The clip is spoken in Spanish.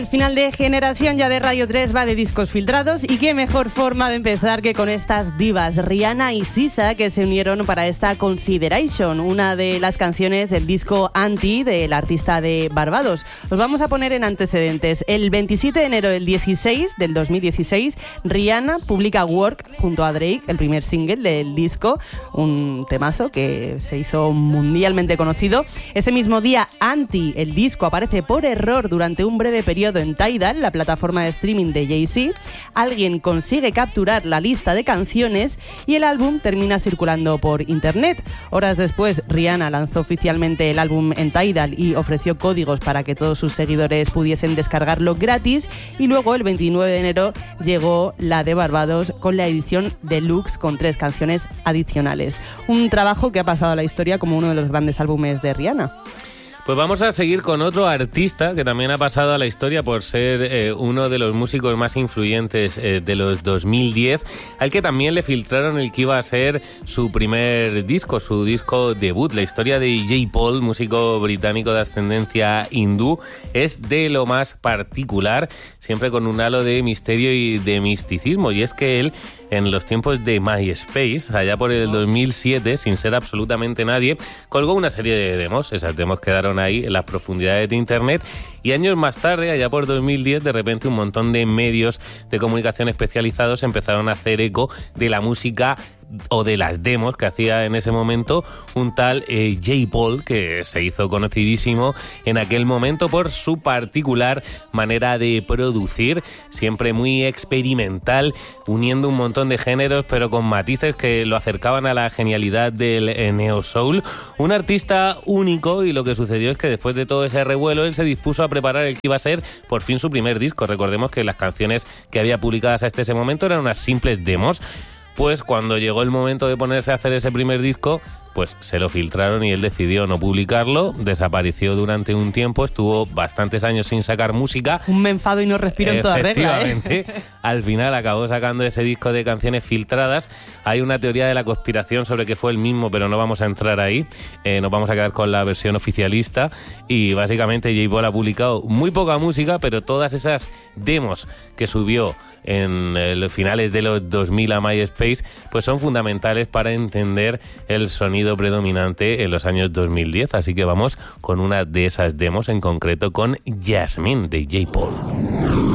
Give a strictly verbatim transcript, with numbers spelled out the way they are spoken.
El final de generación ya de Radio tres va de discos filtrados, y qué mejor forma de empezar que con estas divas, Rihanna y Sisa, que se unieron para esta Consideration, una de las canciones del disco Anti del artista de Barbados. Los vamos a poner en antecedentes. El veintisiete de enero del dieciséis, del dos mil dieciséis, Rihanna publica Work junto a Drake, el primer single del disco, un temazo que se hizo mundialmente conocido. Ese mismo día, Anti, el disco, aparece por error durante un breve periodo en Tidal, la plataforma de streaming de Jay-Z. Alguien consigue capturar la lista de canciones y el álbum termina circulando por internet. Horas después, Rihanna lanzó oficialmente el álbum en Tidal y ofreció códigos para que todos sus seguidores pudiesen descargarlo gratis, y luego el veintinueve de enero llegó la de Barbados con la edición deluxe con tres canciones adicionales. Un trabajo que ha pasado a la historia como uno de los grandes álbumes de Rihanna. Pues vamos a seguir con otro artista que también ha pasado a la historia por ser eh, uno de los músicos más influyentes eh, de los dos mil diez, al que también le filtraron el que iba a ser su primer disco, su disco debut. La historia de Jay Paul, músico británico de ascendencia hindú, es de lo más particular, siempre con un halo de misterio y de misticismo, y es que él, en los tiempos de MySpace, allá por el dos mil siete, sin ser absolutamente nadie, colgó una serie de demos. Esas demos quedaron ahí en las profundidades de internet, y años más tarde, allá por dos mil diez, de repente un montón de medios de comunicación especializados empezaron a hacer eco de la música o de las demos que hacía en ese momento un tal eh, Jay Paul, que se hizo conocidísimo en aquel momento por su particular manera de producir, siempre muy experimental, uniendo un montón de géneros pero con matices que lo acercaban a la genialidad del eh, neo soul. Un artista único, y lo que sucedió es que después de todo ese revuelo él se dispuso a preparar el que iba a ser por fin su primer disco. Recordemos que las canciones que había publicadas hasta ese momento eran unas simples demos. Pues cuando llegó el momento de ponerse a hacer ese primer disco, pues se lo filtraron y él decidió no publicarlo, desapareció durante un tiempo, estuvo bastantes años sin sacar música. Un me enfado y no respiro en toda regla, ¿eh? Efectivamente, al final acabó sacando ese disco de canciones filtradas. Hay una teoría de la conspiración sobre que fue el mismo, pero no vamos a entrar ahí, eh, nos vamos a quedar con la versión oficialista, y básicamente Jay Paul ha publicado muy poca música, pero todas esas demos que subió en eh, los finales de los dos mil a MySpace, pues son fundamentales para entender el sonido predominante en los años dos mil diez, así que vamos con una de esas demos, en concreto con Jasmine de Jay Paul.